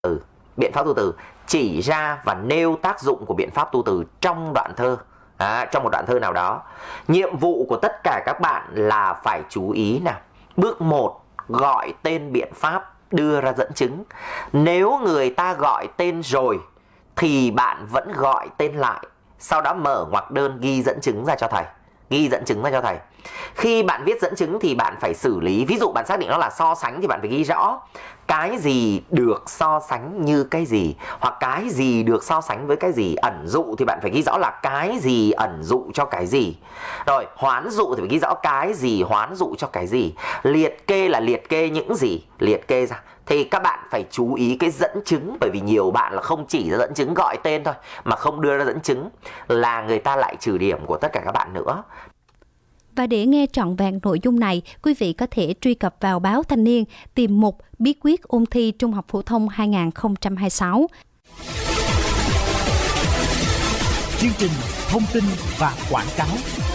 Biện pháp tu từ chỉ ra và nêu tác dụng của biện pháp tu từ trong đoạn thơ, trong một đoạn thơ nào đó. Nhiệm vụ của tất cả các bạn là phải chú ý nào. Bước 1, gọi tên biện pháp, đưa ra dẫn chứng. Nếu người ta gọi tên rồi thì bạn vẫn gọi tên lại, sau đó mở ngoặc đơn ghi dẫn chứng ra cho thầy. Khi bạn viết dẫn chứng thì bạn phải xử lý. Ví dụ bạn xác định nó là so sánh thì bạn phải ghi rõ cái gì được so sánh như cái gì, hoặc cái gì được so sánh với cái gì. Ẩn dụ thì bạn phải ghi rõ là cái gì ẩn dụ cho cái gì. Rồi hoán dụ thì phải ghi rõ cái gì hoán dụ cho cái gì. Liệt kê là liệt kê những gì liệt kê ra. Thì các bạn phải chú ý cái dẫn chứng, bởi vì nhiều bạn là không chỉ ra dẫn chứng gọi tên thôi mà không đưa ra dẫn chứng, là người ta lại trừ điểm của tất cả các bạn nữa. Và để nghe trọn vẹn nội dung này, quý vị có thể truy cập vào báo Thanh niên, tìm mục Bí quyết ôn thi Trung học phổ thông 2026. Chương trình thông tin và quảng cáo.